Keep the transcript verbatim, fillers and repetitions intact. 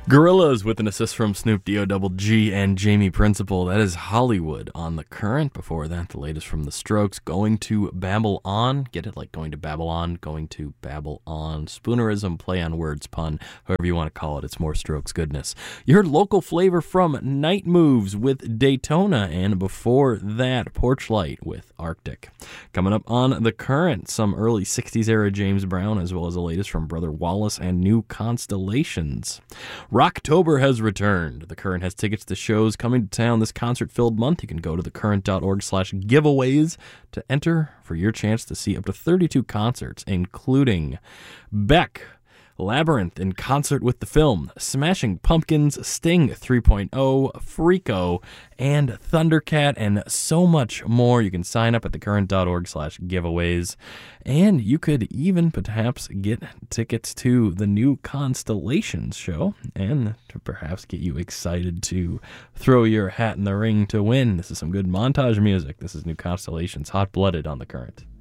Gorillaz with an assist from Snoop D O Double G and Jamie Principle. That is Hollywood on The Current. Before that, the latest from The Strokes, Going to Babble On. Get it? Like going to Babylon, going to babble on. Spoonerism, play on words, pun, however you want to call it. It's more Strokes goodness. You heard local flavor from Night Moves with Daytona, and before that, Porchlight with Arctic. Coming up on The Current, some early sixties era James Brown, as well as the latest from Brother Wallace and New Constellations. Rocktober has returned. The Current has tickets to shows coming to town this concert-filled month. You can go to thecurrent.org slash giveaways to enter for your chance to see up to thirty-two concerts, including Beck, Labyrinth in concert with the film, Smashing Pumpkins, Sting three point oh, Freako, and Thundercat, and so much more. You can sign up at thecurrent.org slash giveaways, and you could even perhaps get tickets to the New Constellations show, and to perhaps get you excited to throw your hat in the ring to win. This is some good montage music. This is New Constellations, Hot Blooded on The Current.